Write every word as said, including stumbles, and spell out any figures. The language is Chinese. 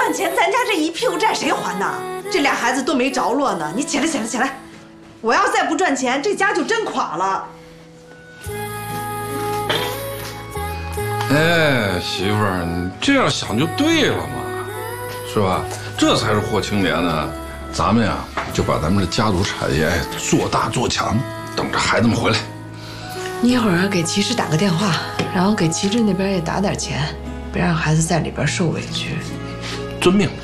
赚钱，咱家这一屁股债谁还呢？这俩孩子都没着落呢。你起来，起来，起来！我要再不赚钱，这家就真垮了。 哎，媳妇儿，你这样想就对了嘛，是吧？这才是活青年呢。咱们呀，就把咱们这家族产业做大做强，等着孩子们回来。 你一会儿给齐氏打个电话，然后给齐志那边也打点钱，别让孩子在里边受委屈。 遵命。